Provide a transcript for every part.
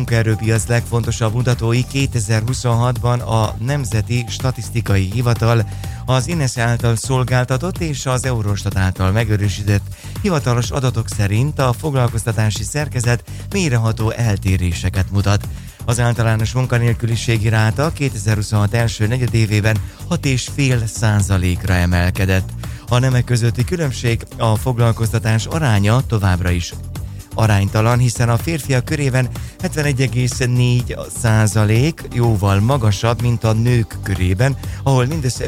munkaerőpiac legfontosabb mutatói 2026-ban a Nemzeti Statisztikai Hivatal, az INESZ által szolgáltatott és az Eurostat által megerősített hivatalos adatok szerint a foglalkoztatási szerkezet mélyreható eltéréseket mutat. Az általános munkanélküliségi ráta 2026 első negyedévében 6,5%-ra emelkedett. A nemek közötti különbség, a foglalkoztatás aránya továbbra is aránytalan, hiszen a férfiak körében 71,4%, jóval magasabb, mint a nők körében, ahol mindössze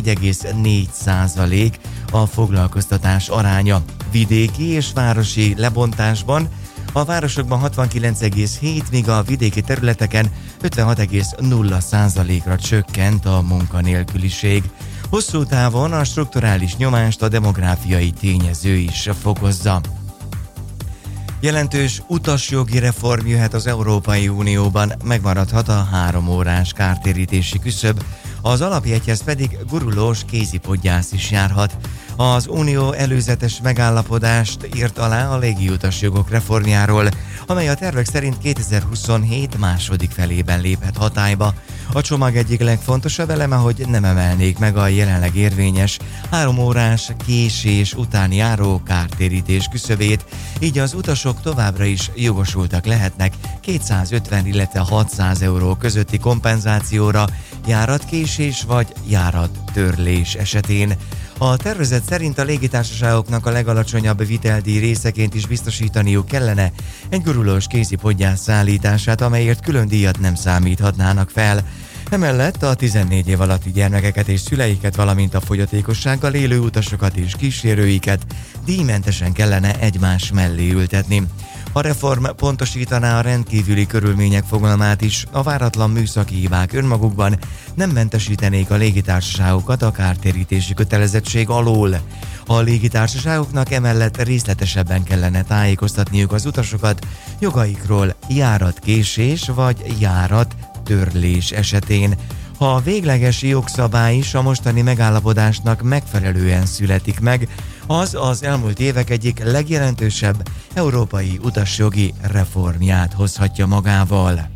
54,4% a foglalkoztatás aránya. Vidéki és városi lebontásban a városokban 69,7, míg a vidéki területeken 56,0%-ra csökkent a munkanélküliség. Hosszú távon a strukturális nyomást a demográfiai tényező is fokozza. Jelentős utasjogi reform jöhet az Európai Unióban, megmaradhat a 3 órás kártérítési küszöb, az alapjegyhez pedig gurulós kézipodgyász is járhat. Az Unió előzetes megállapodást írt alá a légiutasjogok reformjáról, amely a tervek szerint 2027 második felében léphet hatályba. A csomag egyik legfontosabb eleme, hogy nem emelnék meg a jelenleg érvényes 3 órás késés után járó kártérítés küszöbét, így az utasok továbbra is jogosultak lehetnek 250, illetve 600 euró közötti kompenzációra járatkésés vagy járattörlés esetén. A tervezet szerint a légitársaságoknak a legalacsonyabb viteldíj részeként is biztosítaniuk kellene egy gurulós kézipodgyász szállítását, amelyért külön díjat nem számíthatnának fel. Emellett a 14 év alatti gyermekeket és szüleiket, valamint a fogyatékossággal élő utasokat és kísérőiket díjmentesen kellene egymás mellé ültetni. A reform pontosítaná a rendkívüli körülmények fogalmát is, a váratlan műszaki hibák önmagukban nem mentesítenék a légitársaságokat a kártérítési kötelezettség alól. A légitársaságoknak emellett részletesebben kellene tájékoztatniuk az utasokat jogaikról járatkésés vagy járattörlés esetén. Ha a végleges jogszabály is a mostani megállapodásnak megfelelően születik meg, az elmúlt évek egyik legjelentősebb európai utasjogi reformját hozhatja magával.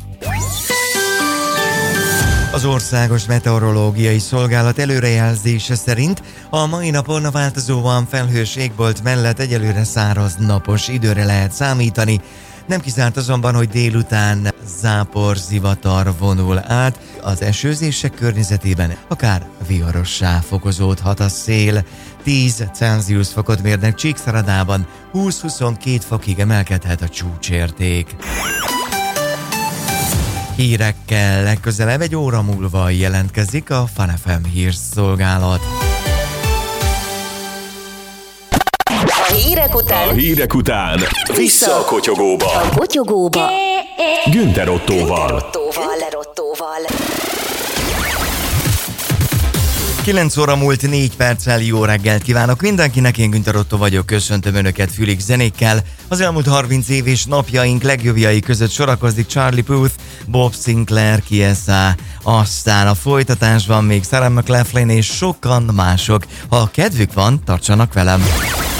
Az Országos Meteorológiai Szolgálat előrejelzése szerint a mai napon a változóan felhős égbolt mellett egyelőre száraz napos időre lehet számítani. Nem kizárt azonban, hogy délután záporzivatar vonul át, az esőzések környezetében akár viharossá fokozódhat a szél. 10 Celsius fokot mérnek Csíkszeredában, 20-22 fokig emelkedhet a csúcsérték. Hírekkel legközelebb egy óra múlva jelentkezik a Fun FM hírszolgálat. A hírek után vissza a kotyogóba. Günther Ottóval. 9 óra múlt 4 perccel, jó reggelt kívánok mindenkinek, én Günther Ottó vagyok, köszöntöm Önöket fülig zenékkel. Az elmúlt 30 év és napjaink legjobbjai között sorakozik Charlie Puth, Bob Sinclair, KSA, aztán a folytatásban még Sarah McLachlan és sokan mások. Ha kedvük van, tartsanak velem!